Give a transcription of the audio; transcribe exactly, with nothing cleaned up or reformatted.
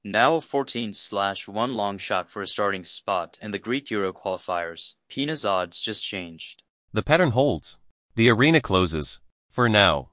Now fourteen slash one long shot for a starting spot in the Greek Euro qualifiers. Pina's odds just changed. The pattern holds. The arena closes. For now.